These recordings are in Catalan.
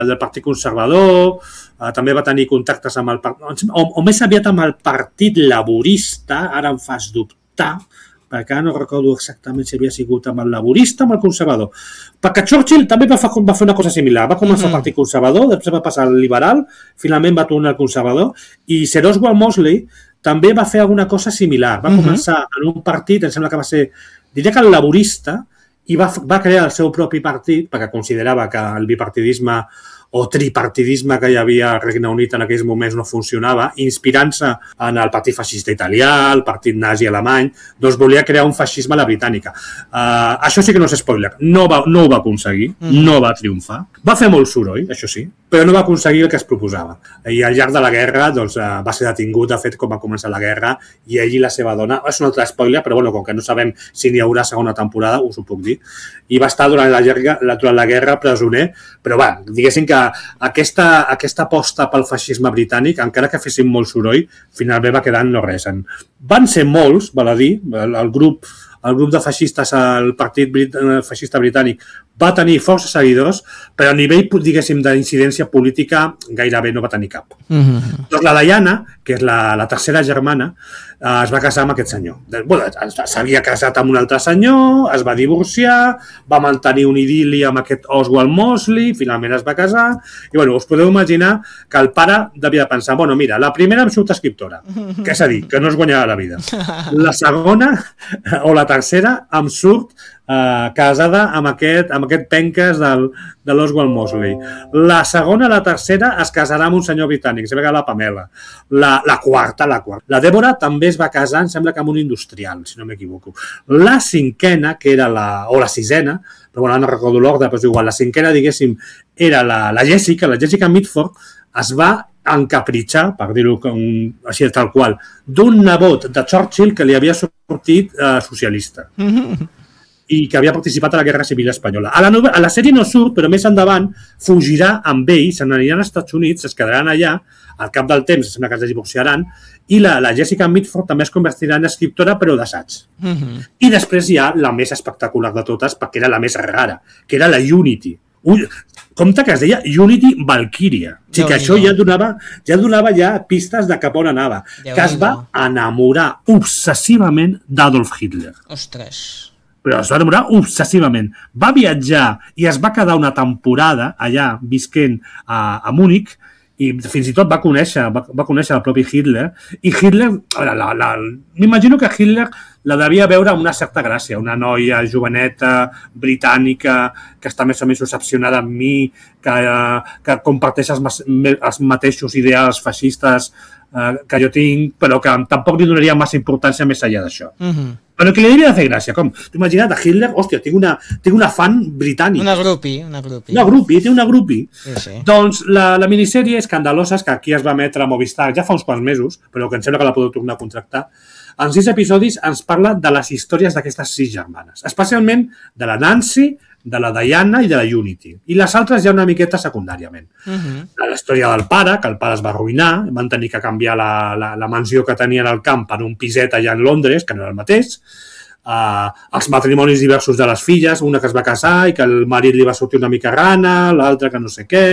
del Partit Conservador, també va tenir contactes amb el o més aviat amb el Partit Laborista, ara em fas dubtar, perquè ara no recordo exactament si havia sigut amb el Laborista o amb el Conservador. Perquè Churchill també va fer una cosa similar, va començar el Partit Conservador, després va passar al Liberal, finalment va tornar al Conservador, i Sir Oswald Mosley també va fer alguna cosa similar, va començar en un partit, em sembla que va ser, diria que el Laborista, i va crear el seu propi partit, perquè considerava que el bipartidisme o tripartidisme que hi havia al Regne Unit en aquells moments no funcionava, inspirant-se en el partit feixista italià, el partit nazi alemany, doncs volia crear un feixisme a la britànica. Això sí que no és spoiler, no ho va aconseguir, no va triomfar. Va fer molt soroll, això sí, però no va aconseguir el que es proposava. I al llarg de la guerra doncs, va ser detingut, de fet, com va començar la guerra, i ell i la seva dona, és un altre spoiler, però bueno, com que no sabem si n'hi haurà segona temporada, us ho puc dir, i va estar durant la guerra presoner, però va, diguéssim que aquesta aposta pel feixisme britànic, encara que fessin molt soroll, finalment va quedar en no res. Van ser molts, val a dir, el grup de feixistes, el Partit Feixista Britànic, va tenir força seguidors, però a nivell, diguéssim, d'incidència política gairebé no va tenir cap. Doncs la Diana, que és la tercera germana, es va casar amb aquest senyor. S'havia casat amb un altre senyor, es va divorciar, va mantenir un idil·li amb aquest Oswald Mosley, finalment es va casar, i us podeu imaginar que el pare devia pensar, mira, la primera em surt escriptora, que és a dir, que no es guanyarà la vida. La segona, o la tercera, em surt casada amb aquest penques de l'Oswald Mosley. La segona, la tercera, es casarà amb un senyor britànic, sembla que la Pamela. La quarta. La Débora també es va casar, em sembla que amb un industrial, si no m'equivoco. La cinquena, que era o la sisena, però no recordo l'ordre, però és igual, la cinquena, diguéssim, era la Jessica Mitford, es va encapritxar, per dir-ho així tal qual, d'un nebot de Churchill que li havia sortit socialista. I que havia participat a la Guerra Civil Espanyola. A la sèrie no surt, però més endavant fugirà amb ell, se n'aniran als Estats Units, es quedaran allà, al cap del temps sembla que es divorciaran, i la Jessica Mitford també es convertirà en escriptora, però d'assaig. I després hi ha la més espectacular de totes, perquè era la més rara, que era la Unity. Compte que es deia Unity Valkyria. O sigui que això ja donava pistes de cap on anava. Que es va enamorar obsessivament d'Adolf Hitler. Ostres. Però es va enamorar obsessivament. Va viatjar i es va quedar una temporada allà visquent a Múnich i fins i tot va conèixer el propi Hitler. I Hitler, m'imagino que Hitler la devia veure amb una certa gràcia, una noia joveneta, britànica, que està més o menys obsessionada amb mi, que comparteix els mateixos ideals feixistes que jo tinc, però que tampoc li donaria massa importància més enllà d'això. Però que li devia de fer gràcia, com? T'ho imagina't, a Hitler, hòstia, tinc una fan britànica. Una grupi. Té una grupi. Sí. Doncs la minissèrie Escandalosa, que aquí es va emetre a Movistar ja fa uns quants mesos, però que em sembla que la podeu tornar a contractar, en 6 episodis ens parla de les històries d'aquestes 6 germanes, especialment de la Nancy, de la Diana i de la Unity. I les altres ja una miqueta secundàriament. La història del pare, que el pare es va arruïnar, van tenir que canviar la mansió que tenien al camp per un piset allà en Londres, que no era el mateix. Els matrimonis diversos de les filles, una que es va casar i que el marit li va sortir una mica rana, l'altra que no sé què,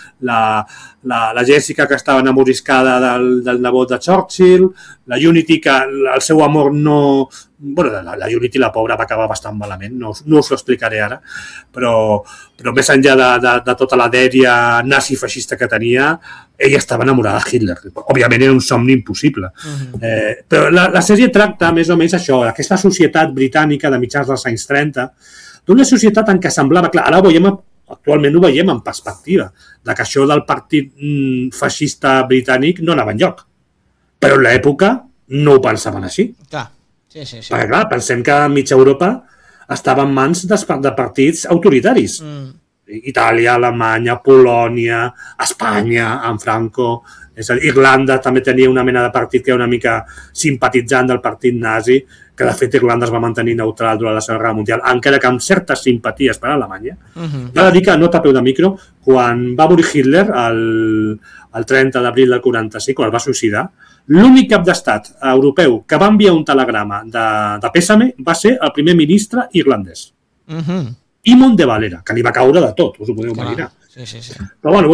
la Jessica que estava enamoriscada del nebot de Churchill, la Unity que el seu amor no... la Unity, la pobra, va acabar bastant malament, no us ho explicaré ara, però més enllà de tota la dèria nazi-feixista que tenia, ella estava enamorada de Hitler. Òbviament era un somni impossible. Però la sèrie tracta més o menys això, aquesta societat britànica de mitjans dels anys 30, d'una societat en què semblava... Clar, ara actualment ho veiem en perspectiva, de que això del partit feixista britànic no anava enlloc. Però en l'època no ho pensaven així. Clar. Sí. Perquè, clar, pensem que mitja Europa estava en mans de partits autoritaris. Itàlia, Alemanya, Polònia, Espanya, amb Franco... És a dir, Irlanda també tenia una mena de partit que era una mica simpatitzant del partit nazi, que de fet Irlanda es va mantenir neutral durant la Segona Guerra Mundial, encara que amb certes simpaties per a Alemanya. Val a dir que, nota a peu de micro, quan va morir Hitler, el 30 d'abril del 45, quan es va suïcidar, l'únic cap d'estat europeu que va enviar un telegrama de pèsame va ser el primer ministre irlandès. Eamon de Valera, que li va caure de tot, us ho podeu imaginar. Sí. Però bueno,